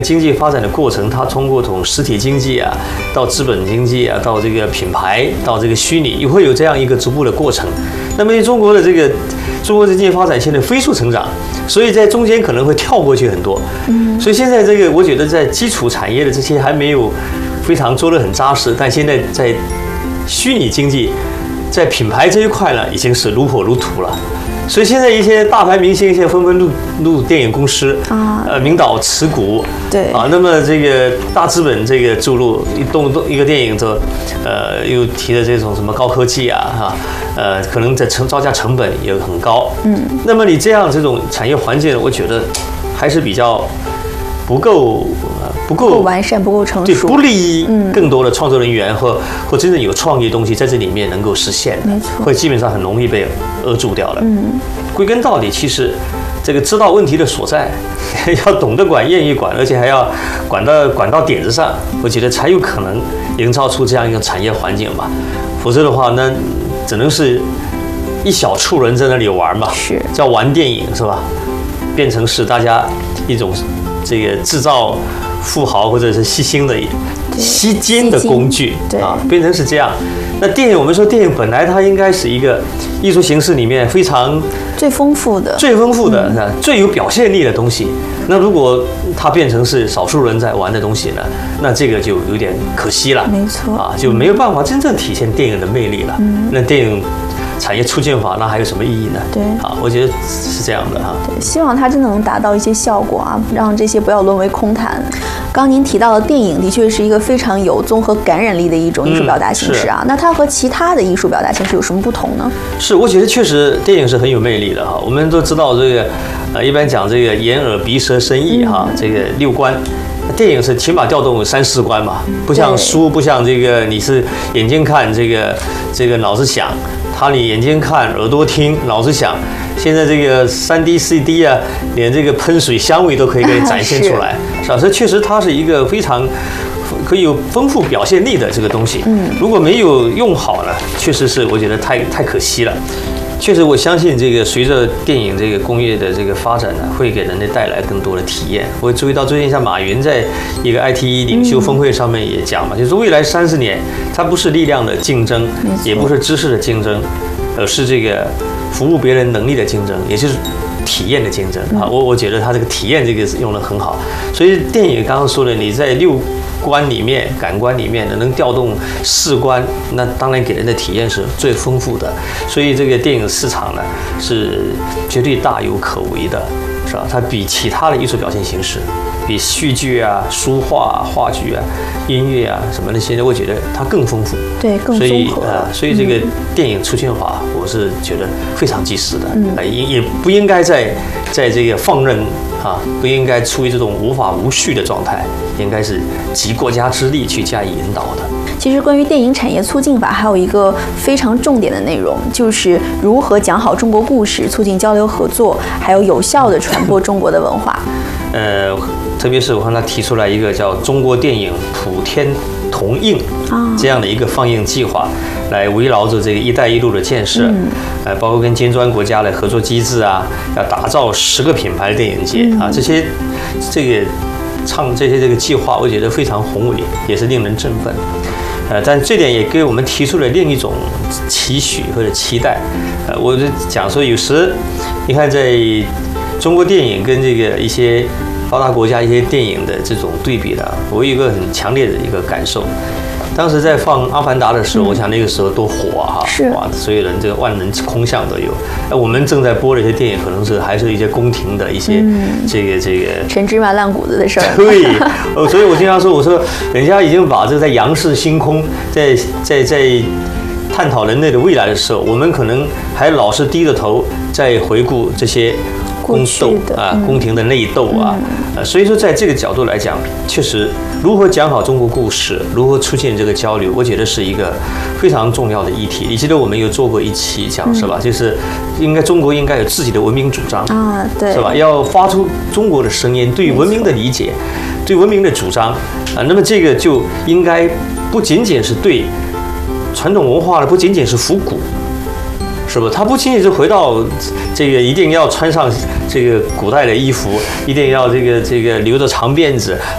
经济发展的过程，它通过从实体经济啊，到资本经济啊，到这个品牌，到这个虚拟，也会有这样一个逐步的过程。那么中国的经济发展现在飞速成长，所以在中间可能会跳过去很多。所以现在我觉得在基础产业的这些还没有非常做得很扎实，但现在在虚拟经济，在品牌这一块呢，已经是如火如荼了。所以现在一些大牌明星现在纷纷入电影公司明导持股， 对那么这个大资本注入一个电影又提的这种什么高科技可能在造价成本也很高，那么你这种产业环境，我觉得还是比较不够完善，不够成熟， 不利于更多的创作人员或真正有创意的东西在这里面能够实现的， 没错， 会基本上很容易被扼住掉了。归根到底，其实这个知道问题的所在，要懂得管，愿意管，而且还要管到点子上，我觉得才有可能营造出这样一个产业环境吧。否则的话，那只能是一小撮人在那里玩嘛， 是叫玩电影是吧？变成是大家一种这个制造富豪或者是吸金的工具变成是这样。那电影，我们说电影本来它应该是一个艺术形式里面非常最丰富的、 最有表现力的东西。那如果它变成是少数人在玩的东西呢，那这个就有点可惜了。 没错就没有办法真正体现电影的魅力了。那电影产业促进法，那还有什么意义呢？ 对我觉得是这样的对，希望它真的能达到一些效果让这些不要沦为空谈。刚您提到的电影的确是一个非常有综合感染力的一种艺术表达形式那它和其他的艺术表达形式有什么不同呢？ 是，我觉得确实电影是很有魅力的我们都知道一般讲眼耳鼻舌身意这个六官。电影是起码调动3-4关嘛，不像书，不像你是眼睛看脑子想，你眼睛看耳朵听脑子想。现在3D 4D 连喷水香味都可以给你展现出来，是吧？所以确实它是一个非常可以有丰富表现力的这个东西。如果没有用好呢，确实是我觉得太可惜了。确实，我相信随着电影工业的发展呢，会给人类带来更多的体验。我注意到最近像马云在一个 IT 领袖峰会上面也讲嘛，就是未来30年，它不是力量的竞争，也不是知识的竞争，而是服务别人能力的竞争，也就是体验的竞争我觉得它体验用得很好。所以电影刚刚说的，你在6官里面、感官里面能调动4官，那当然给人的体验是最丰富的。所以电影市场呢是绝对大有可为的，是吧？它比其他的艺术表现形式，比戏剧书画、话剧音乐什么的，现在我觉得它更丰富， 对，更综合。 所以电影促进法，我是觉得非常及时的，也不应该在放任不应该处于这种无法无序的状态，应该是集国家之力去加以引导的。 其实关于电影产业促进法还有一个非常重点的内容，就是如何讲好中国故事，促进交流合作，还有有效地传播中国的文化。 特别是我看他提出来一个叫中国电影普天同映这样的一个放映计划，来围绕着一带一路的建设，包括跟金砖国家的合作机制要打造10个品牌的电影节这些计划，我觉得非常宏伟，也是令人振奋。但这点也给我们提出了另一种期许或者期待。我就讲说，有时你看在中国电影跟一些发达国家一些电影的这种对比的，我有一个很强烈的一个感受。当时在放《阿凡达》的时候，我想那个时候多火哇，所有人万人空巷都有。我们正在播的一些电影，可能还是一些宫廷的一些陈芝麻烂谷子的事儿。 对，所以我经常说，我说人家已经把在仰视星空，在探讨人类的未来的时候，我们可能还老是低着头在回顾这些宫斗宫廷的内斗所以说在这个角度来讲，确实如何讲好中国故事，如何出现交流，我觉得是一个非常重要的议题。你记得我们有做过一期讲是吧？就是中国应该有自己的文明主张对， 是吧？要发出中国的声音，对文明的理解，对文明的主张那么这个就应该不仅仅是对传统文化的，不仅仅是复古。是不？他不仅仅是回到一定要穿上古代的衣服，一定要留着长辫子，